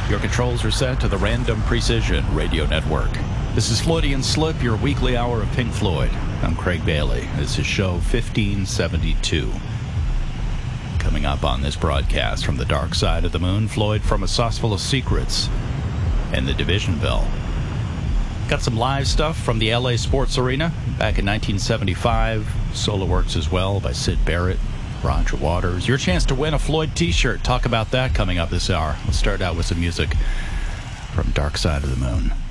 Your controls are set to the Random Precision Radio Network. This is Floydian Slip, your weekly hour of Pink Floyd. I'm Craig Bailey. This is show 1572. Coming up on this broadcast from the dark side of the moon, Floyd from A Sauce Full of Secrets and the Division Bell. Got some live stuff from the LA Sports Arena back in 1975. Solo works as well by Syd Barrett, Roger Waters. Your chance to win a Floyd t-shirt. Talk about that coming up this hour. Let's start out with some music from Dark Side of the Moon.